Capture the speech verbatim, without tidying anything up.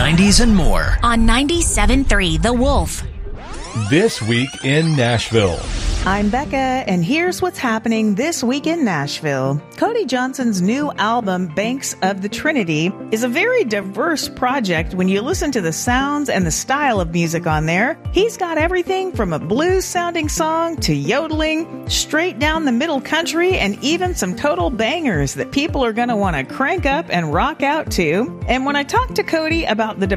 nineties and more. On ninety-seven point three The Wolf. This Week in Nashville. I'm Becca, and here's what's happening this week in Nashville. Cody Johnson's new album, Banks of the Trinity, is a very diverse project when you listen to the sounds and the style of music on there. He's got everything from a blues-sounding song to yodeling, straight down the middle country, and even some total bangers that people are going to want to crank up and rock out to. And when I talked to Cody about the